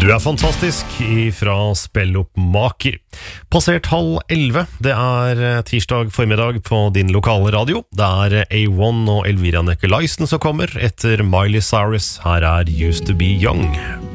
Du fantastisk ifra Spelloppmaker. Passert 10:30, det tirsdag formiddag på din lokale radio. Det A1 og Elvira Nekelaisen som kommer etter Miley Cyrus. Her Used to be Young.